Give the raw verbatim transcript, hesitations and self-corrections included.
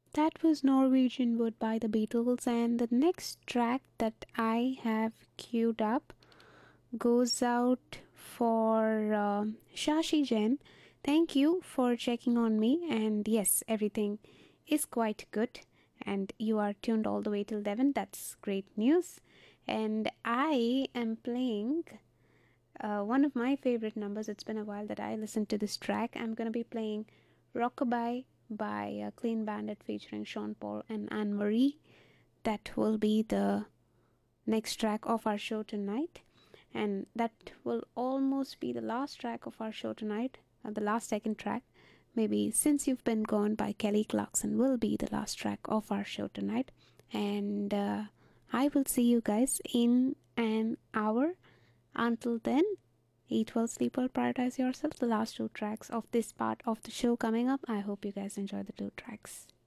That was Norwegian Wood by the Beatles, and the next track that I have queued up goes out for uh, Shashi Jain. Thank you for checking on me, and yes, everything is quite good. And you are tuned all the way till Devon. That's great news. And I am playing uh, one of my favorite numbers. It's been a while that I listened to this track. I'm going to be playing Rockabye by uh, Clean Bandit featuring Sean Paul and Anne Marie. That will be the next track of our show tonight. And that will almost be the last track of our show tonight, uh, the last second track. Maybe Since You've Been Gone by Kelly Clarkson will be the last track of our show tonight. And uh, I will see you guys in an hour. Until then, eat well, sleep well, prioritize yourself. The last two tracks of this part of the show coming up. I hope you guys enjoy the two tracks.